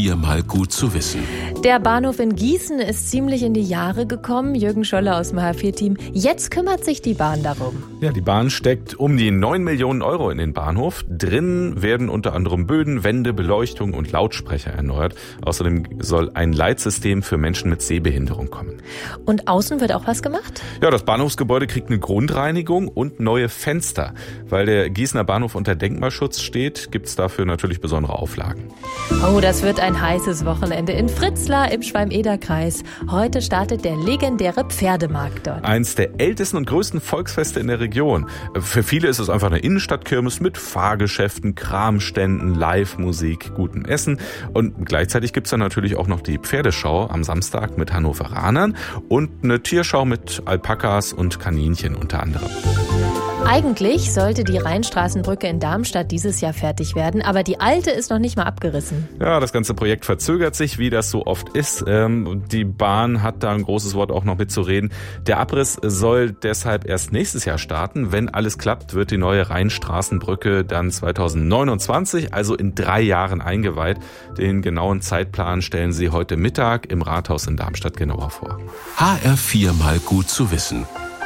HR4 mal gut zu wissen. Der Bahnhof in Gießen ist ziemlich in die Jahre gekommen. Jürgen Scholler aus dem HR4-Team. Jetzt kümmert sich die Bahn darum. Ja, die Bahn steckt um die 9 Millionen Euro in den Bahnhof. Drin werden unter anderem Böden, Wände, Beleuchtung und Lautsprecher erneuert. Außerdem soll ein Leitsystem für Menschen mit Sehbehinderung kommen. Und außen wird auch was gemacht? Ja, das Bahnhofsgebäude kriegt eine Grundreinigung und neue Fenster. Weil der Gießener Bahnhof unter Denkmalschutz steht, gibt's dafür natürlich besondere Auflagen. Oh, das wird ein heißes Wochenende in Fritzlar im Schwalm-Eder-Kreis. Heute startet der legendäre Pferdemarkt dort. Eins der ältesten und größten Volksfeste in der Region. Für viele ist es einfach eine Innenstadtkirmes mit Fahrgeschäften, Kramständen, Live-Musik, gutem Essen. Und gleichzeitig gibt's dann natürlich auch noch die Pferdeschau am Samstag mit Hannoveranern und eine Tierschau mit Alpakas und Kaninchen unter anderem. Eigentlich sollte die Rheinstraßenbrücke in Darmstadt dieses Jahr fertig werden, aber die alte ist noch nicht mal abgerissen. Ja, das ganze Projekt verzögert sich, wie das so oft ist. Die Bahn hat da ein großes Wort auch noch mitzureden. Der Abriss soll deshalb erst nächstes Jahr starten. Wenn alles klappt, wird die neue Rheinstraßenbrücke dann 2029, also in 3 Jahren eingeweiht. Den genauen Zeitplan stellen Sie heute Mittag im Rathaus in Darmstadt genauer vor. HR4 mal gut zu wissen.